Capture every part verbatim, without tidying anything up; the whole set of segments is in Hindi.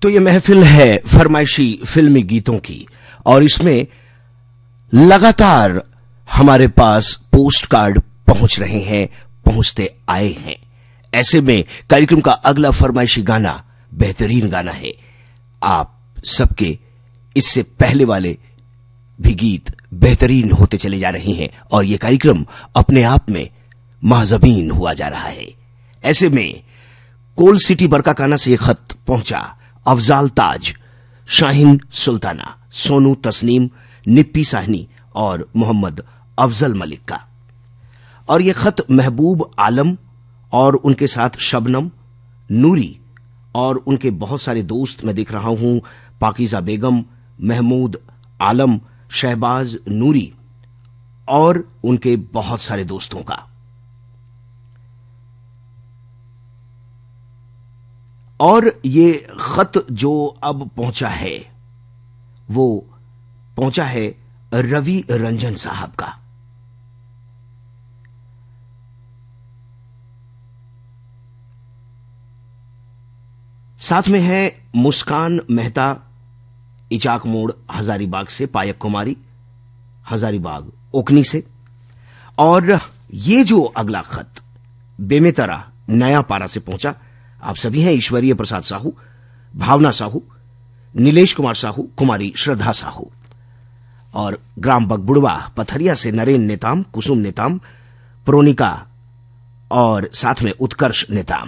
तो ये महफिल है फरमाइशी फिल्मी गीतों की और इसमें लगातार हमारे पास पोस्ट कार्ड पहुंच रहे हैं, पहुंचते आए हैं। ऐसे में कार्यक्रम का अगला फरमाइशी गाना बेहतरीन गाना है। आप सबके इससे पहले वाले भी गीत बेहतरीन होते चले जा रहे हैं और यह कार्यक्रम अपने आप में महजबीन हुआ जा रहा है। ऐसे में कोल सिटी बरकाकाना से यह खत पहुंचा अफजाल ताज, शाहीन सुल्ताना, सोनू तस्नीम, निप्पी साहनी और मोहम्मद अफजल मलिक का। और यह खत महबूब आलम और उनके साथ शबनम, नूरी और उनके बहुत सारे दोस्त मैं देख रहा हूं, पाकीजा बेगम, महमूद आलम, शहबाज नूरी और उनके बहुत सारे दोस्तों का। और ये खत जो अब पहुंचा है वो पहुंचा है रवि रंजन साहब का। साथ में है मुस्कान मेहता, इचाक मोड़ हजारीबाग से, पायक कुमारी हजारीबाग ओकनी से। और ये जो अगला खत बेमेतरा नया पारा से पहुंचा, आप सभी हैं ईश्वरीय प्रसाद साहू, भावना साहू, नीलेश कुमार साहू, कुमारी श्रद्धा साहू। और ग्राम बगबुड़वा पथरिया से नरेन नेताम, कुसुम नेताम, प्रोनिका और साथ में उत्कर्ष नेताम।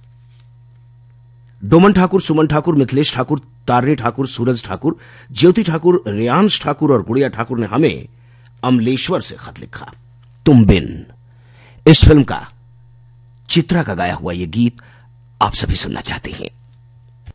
डोमन ठाकुर, सुमन ठाकुर, मिथिलेश ठाकुर, तारनी ठाकुर, सूरज ठाकुर, ज्योति ठाकुर, रेयांश ठाकुर और गुड़िया ठाकुर ने हमें अमलेश्वर से खत लिखा। तुम बिन, इस फिल्म का चित्रा का गाया हुआ यह गीत आप सभी सुनना चाहते हैं।